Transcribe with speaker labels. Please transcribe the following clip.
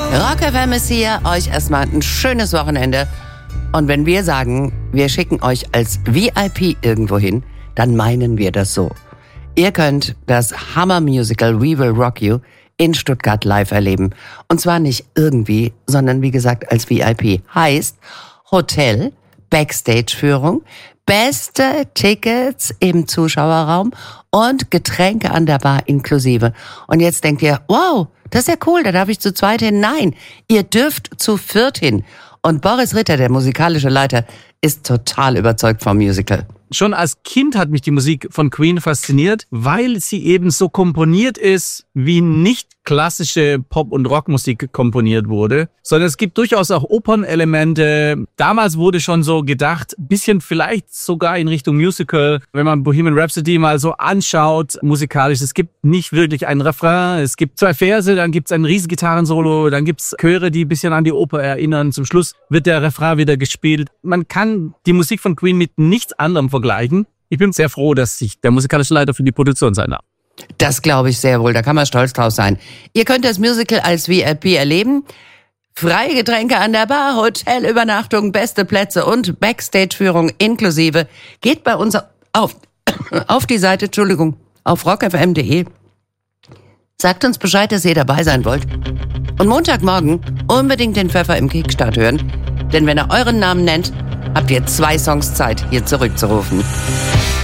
Speaker 1: Rock FM ist hier. Euch erstmal ein schönes Wochenende. Und wenn wir sagen, wir schicken euch als VIP irgendwo hin, dann meinen wir das so. Ihr könnt das Hammer-Musical We Will Rock You in Stuttgart live erleben. Und zwar nicht irgendwie, sondern wie gesagt als VIP. Heißt Hotel, Backstage-Führung, beste Tickets im Zuschauerraum und Getränke an der Bar inklusive. Und jetzt denkt ihr, wow, das ist ja cool, da darf ich zu zweit hin. Nein, ihr dürft zu viert hin. Und Boris Ritter, der musikalische Leiter, ist total überzeugt vom Musical.
Speaker 2: Schon als Kind hat mich die Musik von Queen fasziniert, weil sie eben so komponiert ist, wie nicht klassische Pop- und Rockmusik komponiert wurde, sondern es gibt durchaus auch Opernelemente. Damals wurde schon so gedacht, bisschen vielleicht sogar in Richtung Musical, wenn man Bohemian Rhapsody mal so anschaut, musikalisch. Es gibt nicht wirklich einen Refrain, es gibt 2 Verse, dann gibt's ein Riesengitarrensolo, dann gibt's Chöre, die ein bisschen an die Oper erinnern. Zum Schluss wird der Refrain wieder gespielt. Man kann die Musik von Queen mit nichts anderem vergleichen. Ich bin sehr froh, dass sich der musikalische Leiter für die Produktion sein darf.
Speaker 1: Das glaube ich sehr wohl, da kann man stolz drauf sein. Ihr könnt das Musical als VIP erleben. Freie Getränke an der Bar, Hotelübernachtung, beste Plätze und Backstage-Führung inklusive. Geht bei uns auf die Seite, auf rockfm.de. Sagt uns Bescheid, dass ihr dabei sein wollt. Und Montagmorgen unbedingt den Pfeffer im Kickstart hören. Denn wenn er euren Namen nennt, habt ihr 2 Songs Zeit, hier zurückzurufen.